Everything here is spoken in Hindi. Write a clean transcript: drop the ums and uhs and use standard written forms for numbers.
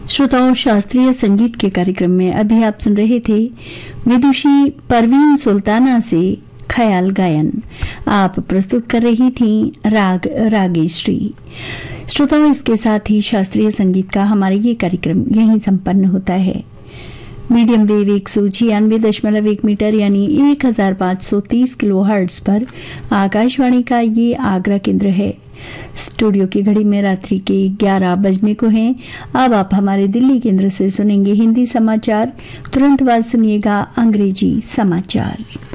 श्रोताओं, शास्त्रीय संगीत के कार्यक्रम में अभी आप सुन रहे थे विदुषी परवीन सुल्ताना से ख्याल गायन। आप प्रस्तुत कर रही थीं राग रागेश्री। श्रोताओं, इसके साथ ही शास्त्रीय संगीत का हमारा ये कार्यक्रम यहीं संपन्न होता है। मीडियम वेव 196.1 मीटर यानी 1530 किलोहर्ट्ज पर आकाशवाणी का ये आगरा केंद्र है। स्टूडियो की घड़ी में रात्रि के 11 बजने को हैं। अब आप हमारे दिल्ली केंद्र से सुनेंगे हिंदी समाचार। तुरंत बाद सुनिएगा अंग्रेजी समाचार।